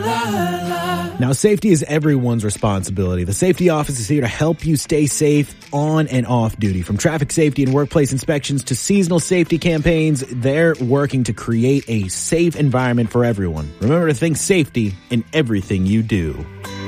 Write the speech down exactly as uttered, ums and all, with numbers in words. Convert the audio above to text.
Now, safety is everyone's responsibility. The Safety Office is here to help you stay safe on and off duty. From traffic safety and workplace inspections to seasonal safety campaigns, they're working to create a safe environment for everyone. Remember to think safety in everything you do.